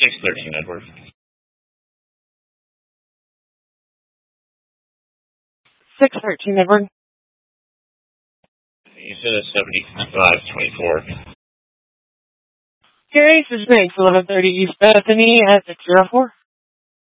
613 Edward. 613 Edward. You said a 7524. Okay, so thanks, 1130 East Bethany at 604.